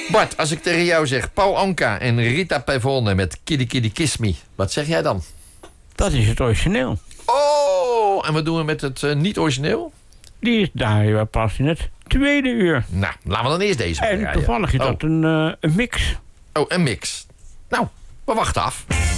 Bart, als ik tegen jou zeg Paul Anka en Rita Pavone met Kitty Kitty Kiss Me, wat zeg jij dan? Dat is het origineel. Oh, en wat doen we met het niet origineel? Die is daar pas in het tweede uur. Nou, laten we dan eerst deze En draaien. toevallig is dat een mix. Oh, een mix. Nou, we wachten af.